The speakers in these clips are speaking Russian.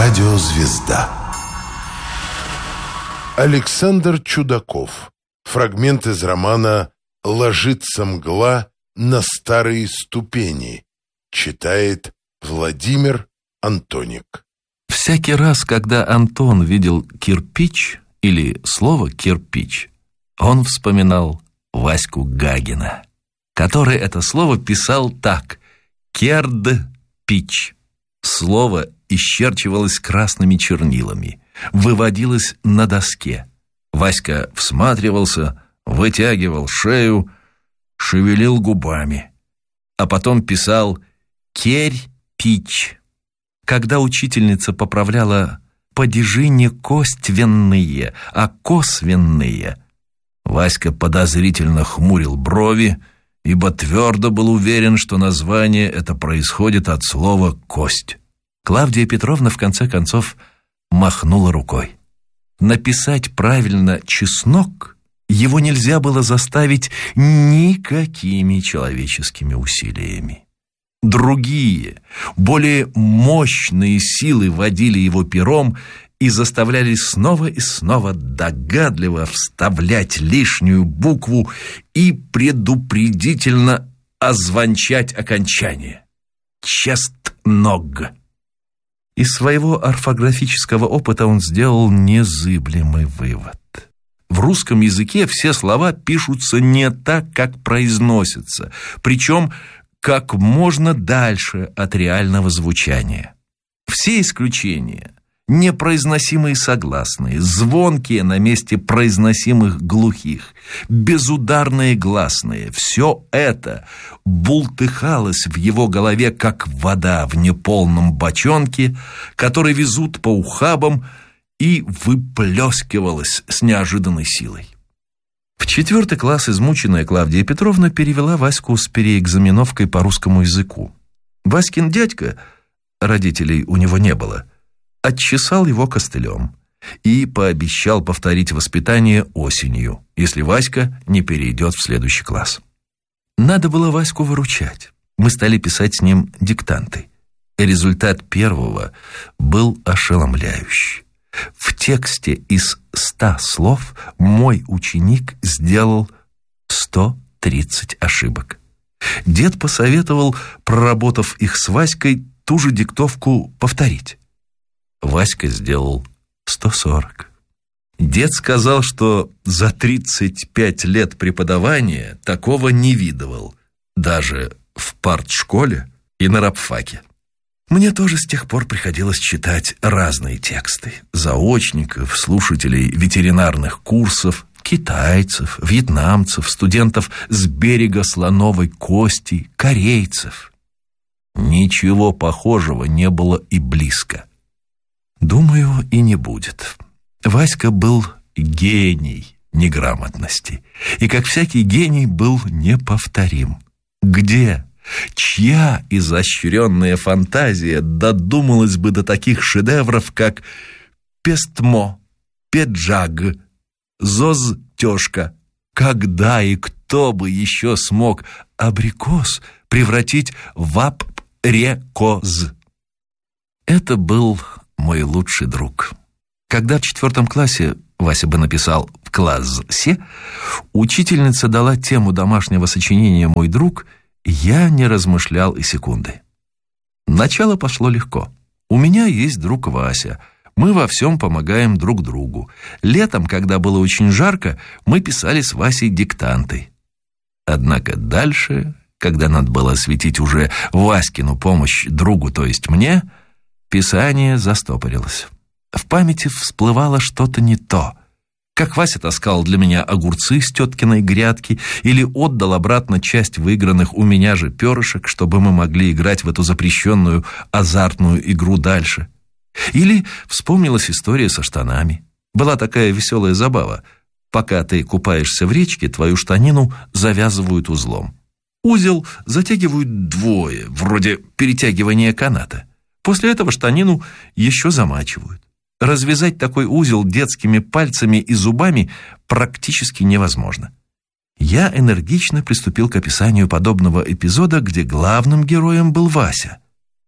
Радиозвезда. Александр Чудаков. Фрагмент из романа «Ложится мгла на старые ступени». Читает Владимир Антоник. Всякий раз, когда Антон видел кирпич или слово «кирпич», он вспоминал Ваську Гагина, который это слово писал так: «керд-пич». Слово исчерчивалось красными чернилами, выводилось на доске. Васька всматривался, вытягивал шею, шевелил губами, а потом писал «керь-пич». Когда учительница поправляла «падежи не коственные, а косвенные», Васька подозрительно хмурил брови, ибо твердо был уверен, что название это происходит от слова «кость». Клавдия Петровна в конце концов махнула рукой. Написать правильно «чеснок» его нельзя было заставить никакими человеческими усилиями. Другие, более мощные силы водили его пером и заставляли снова и снова догадливо вставлять лишнюю букву и предупредительно озвончать окончание. «Честног». Из своего орфографического опыта он сделал незыблемый вывод. В русском языке все слова пишутся не так, как произносятся, причем как можно дальше от реального звучания. Все исключения – непроизносимые согласные, звонкие на месте произносимых глухих, безударные гласные – все это бултыхалось в его голове, как вода в неполном бочонке, который везут по ухабам, и выплескивалось с неожиданной силой. В 4 класс измученная Клавдия Петровна перевела Ваську с переэкзаменовкой по русскому языку. Васькин дядька, родителей у него не было, отчесал его костылем и пообещал повторить воспитание осенью, если Васька не перейдет в следующий класс. Надо было Ваську выручать. Мы стали писать с ним диктанты. Результат первого был ошеломляющий. В тексте из 100 слов мой ученик сделал 130 ошибок. Дед посоветовал, проработав их с Васькой, ту же диктовку повторить. Васька сделал 140. Дед сказал, что за 35 лет преподавания такого не видывал, даже в партшколе и на рабфаке. Мне тоже с тех пор приходилось читать разные тексты. Заочников, слушателей ветеринарных курсов, китайцев, вьетнамцев, студентов с берега Слоновой Кости, корейцев. Ничего похожего не было и близко. Думаю, и не будет. Васька был гений неграмотности. И, как всякий гений, был неповторим. Где? Чья изощренная фантазия додумалась бы до таких шедевров, как «Пестмо», «Педжаг», «Зозтёшка»? Когда и кто бы еще смог абрикос превратить в апрекоз? Это был мой лучший друг. Когда в 4 классе Вася бы написал в классе, учительница дала тему домашнего сочинения «Мой друг», я не размышлял и секунды. Начало пошло легко. У меня есть друг Вася. Мы во всем помогаем друг другу. Летом, когда было очень жарко, мы писали с Васей диктанты. Однако дальше, когда надо было осветить уже Васькину помощь другу, то есть мне, писание застопорилось. В памяти всплывало что-то не то. Как Вася таскал для меня огурцы с теткиной грядки или отдал обратно часть выигранных у меня же перышек, чтобы мы могли играть в эту запрещенную азартную игру дальше. Или вспомнилась история со штанами. Была такая веселая забава. Пока ты купаешься в речке, твою штанину завязывают узлом. Узел затягивают двое, вроде перетягивания каната. После этого штанину еще замачивают. Развязать такой узел детскими пальцами и зубами практически невозможно. Я энергично приступил к описанию подобного эпизода, где главным героем был Вася.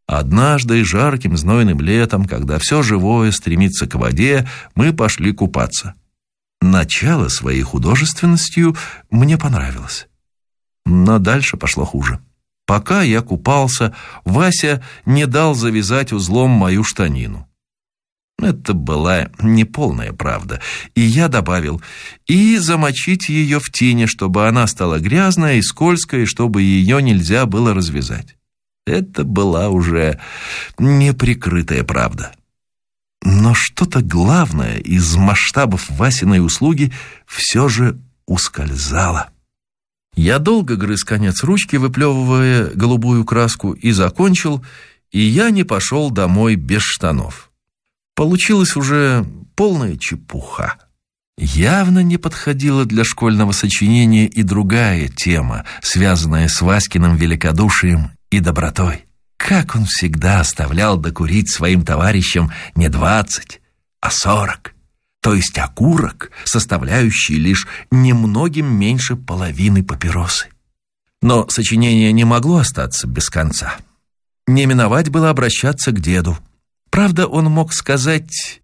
Однажды жарким знойным летом, когда все живое стремится к воде, мы пошли купаться. Начало своей художественностью мне понравилось. Но дальше пошло хуже. Пока я купался, Вася не дал завязать узлом мою штанину. Это была неполная правда, и я добавил: и замочить ее в тине, чтобы она стала грязная и скользкая, и чтобы ее нельзя было развязать. Это была уже неприкрытая правда. Но что-то главное из масштабов Васиной услуги все же ускользало. Я долго грыз конец ручки, выплевывая голубую краску, и закончил, и я не пошел домой без штанов. Получилась уже полная чепуха. Явно не подходила для школьного сочинения и другая тема, связанная с Васькиным великодушием и добротой. Как он всегда оставлял докурить своим товарищам не 20, а 40. То есть окурок, составляющий лишь немногим меньше половины папиросы. Но сочинение не могло остаться без конца. Не миновать было обращаться к деду. Правда, он мог сказать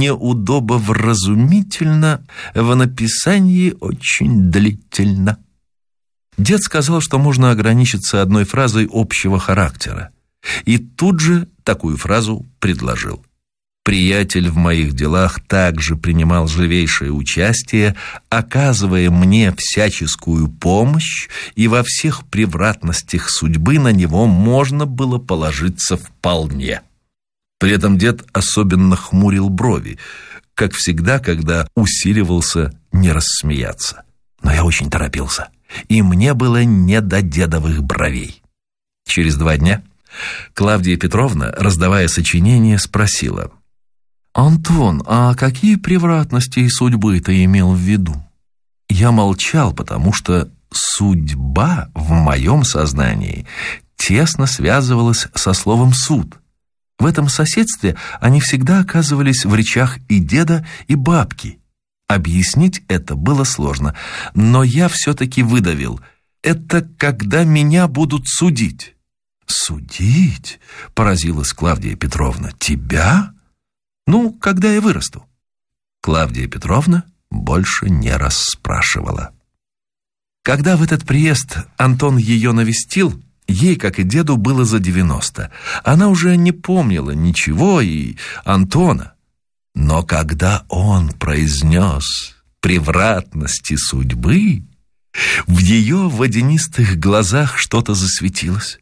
неудобовразумительно, в написании очень длительно. Дед сказал, что можно ограничиться одной фразой общего характера. И тут же такую фразу предложил. Приятель в моих делах также принимал живейшее участие, оказывая мне всяческую помощь, и во всех превратностях судьбы на него можно было положиться вполне. При этом дед особенно хмурил брови, как всегда, когда усиливался не рассмеяться. Но я очень торопился, и мне было не до дедовых бровей. Через 2 дня Клавдия Петровна, раздавая сочинение, спросила: «Антон, а какие превратности и судьбы ты имел в виду?» Я молчал, потому что судьба в моем сознании тесно связывалась со словом «суд». В этом соседстве они всегда оказывались в речах и деда, и бабки. Объяснить это было сложно, но я все-таки выдавил: «Это когда меня будут судить». «Судить?» — поразилась Клавдия Петровна. «Тебя? Ну, когда я вырасту». Клавдия Петровна больше не расспрашивала. Когда в этот приезд Антон ее навестил, ей, как и деду, было за 90. Она уже не помнила ничего и Антона. Но когда он произнес превратности судьбы, в ее водянистых глазах что-то засветилось.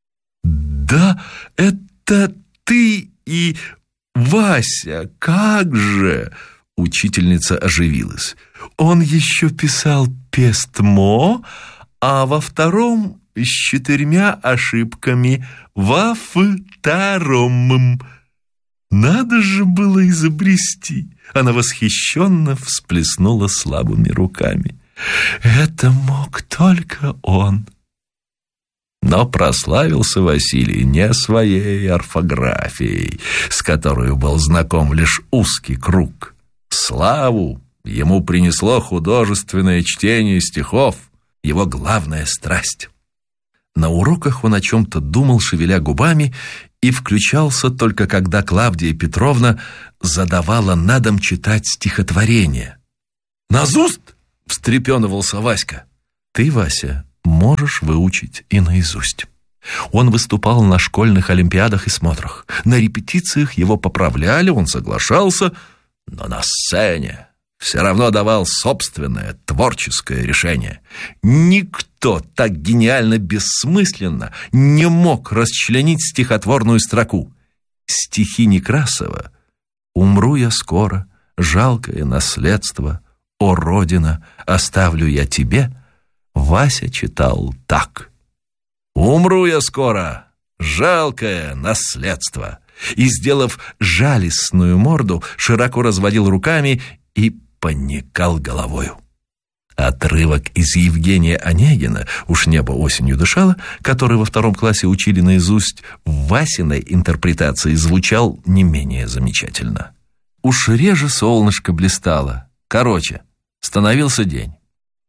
«Да, это ты и Вася, как же!» Учительница оживилась. «Он еще писал пестмо, а во втором с 4 ошибками, во втором. Надо же было изобрести!» Она восхищенно всплеснула слабыми руками. «Это мог только он». Но прославился Василий не своей орфографией, с которой был знаком лишь узкий круг. Славу ему принесло художественное чтение стихов, его главная страсть. На уроках он о чем-то думал, шевеля губами, и включался только когда Клавдия Петровна задавала на дом читать стихотворение. «Назуст!» — встрепенывался Васька. «Ты, Вася, можешь выучить и наизусть». Он выступал на школьных олимпиадах и смотрах. На репетициях его поправляли, он соглашался, но на сцене все равно давал собственное творческое решение. Никто так гениально бессмысленно не мог расчленить стихотворную строку. Стихи Некрасова «Умру я скоро, жалкое наследство, о, Родина, оставлю я тебе» Вася читал так: «Умру я скоро, жалкое наследство», и, сделав жалостную морду, широко разводил руками и поникал головою. Отрывок из Евгения Онегина «Уж небо осенью дышало», который во 2 классе учили наизусть, в Васиной интерпретации звучал не менее замечательно. Уж реже солнышко блистало. Короче, становился день.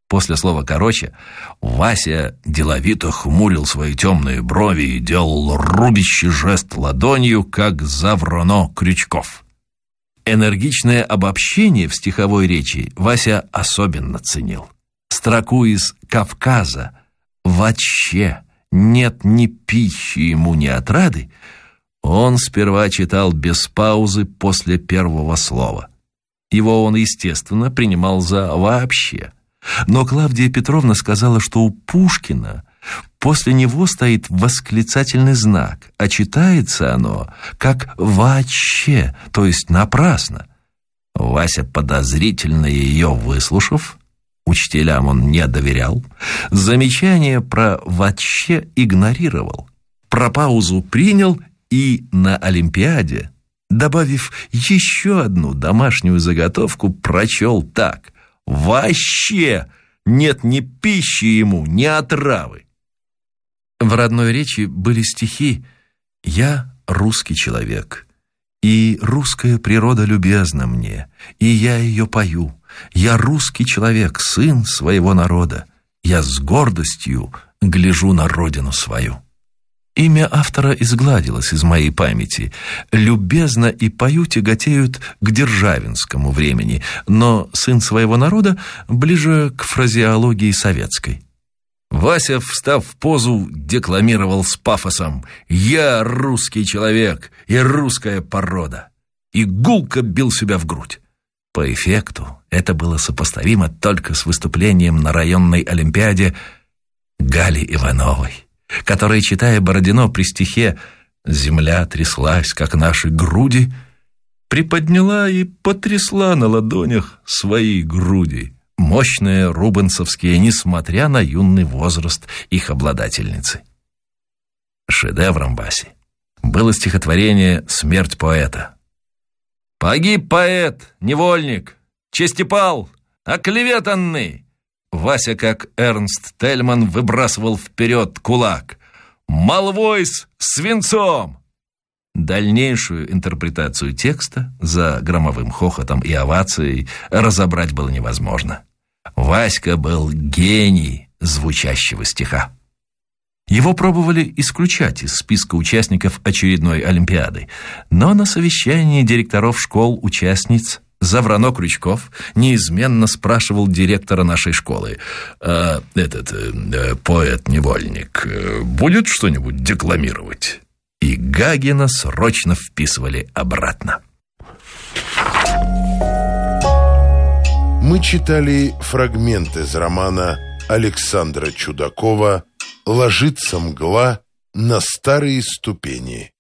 После слова «короче» Вася деловито хмурил свои темные брови и делал рубящий жест ладонью, как Завроно Крючков. Энергичное обобщение в стиховой речи Вася особенно ценил. Строку из «Кавказа» «Вообще нет ни пищи ему, ни отрады» он сперва читал без паузы после первого слова. Его он, естественно, принимал за «вообще». Но Клавдия Петровна сказала, что у Пушкина после него стоит восклицательный знак, а читается оно как «вообще», то есть напрасно. Вася, подозрительно ее выслушав, учителям он не доверял, замечание про «вообще» игнорировал, про паузу принял и на Олимпиаде, добавив еще одну домашнюю заготовку, прочел так: «Вообще нет ни пищи ему, ни отравы». В родной речи были стихи «Я русский человек, и русская природа любезна мне, и я ее пою. Я русский человек, сын своего народа, я с гордостью гляжу на родину свою». Имя автора изгладилось из моей памяти. «Любезно» и «пою» тяготеют к державинскому времени, но «сын своего народа» ближе к фразеологии советской. Вася, встав в позу, декламировал с пафосом: «Я русский человек и русская порода», и гулко бил себя в грудь. По эффекту это было сопоставимо только с выступлением на районной олимпиаде Гали Ивановой, которая, читая Бородино при стихе «Земля тряслась, как наши груди», приподняла и потрясла на ладонях свои груди, мощные рубенсовские, несмотря на юный возраст их обладательницы. Шедевром Васи было стихотворение «Смерть поэта». «Погиб поэт, невольник, честепал, оклеветанный». Вася, как Эрнст Тельман, выбрасывал вперед кулак. «Молвой с свинцом!» Дальнейшую интерпретацию текста за громовым хохотом и овацией разобрать было невозможно. Васька был гений звучащего стиха. Его пробовали исключать из списка участников очередной олимпиады, но на совещании директоров школ участниц Завроно Крючков неизменно спрашивал директора нашей школы: поэт-невольник будет что-нибудь декламировать? И Гагина срочно вписывали обратно. Мы читали фрагмент из романа Александра Чудакова «Ложится мгла на старые ступени».